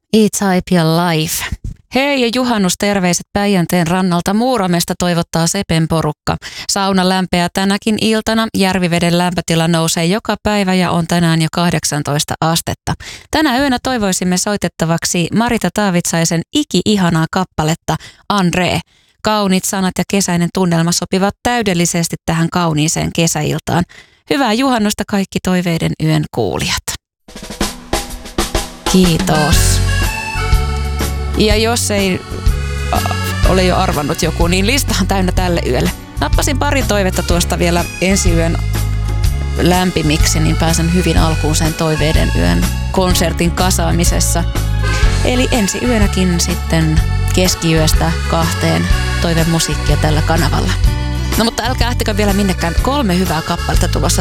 E-Type ja Life. Hei ja juhannusterveiset Päijänteen rannalta Muuramesta toivottaa Sepen porukka. Sauna lämpeää tänäkin iltana. Järviveden lämpötila nousee joka päivä ja on tänään jo 18 astetta. Tänä yönä toivoisimme soitettavaksi Marita Taavitsaisen iki-ihanaa kappaletta Andre. Kauniit sanat ja kesäinen tunnelma sopivat täydellisesti tähän kauniiseen kesäiltaan. Hyvää juhannusta kaikki toiveiden yön kuulijat. Kiitos. Ja jos ei ole jo arvannut joku, niin lista on täynnä tälle yölle. Nappasin pari toivetta tuosta vielä ensi yön lämpimiksi, niin pääsen hyvin alkuun sen toiveiden yön konsertin kasaamisessa. Eli ensi yönäkin sitten keskiyöstä 2 toivemusiikkia tällä kanavalla. No mutta älkää lähtekö vielä minnekään, 3 hyvää kappaletta tulossa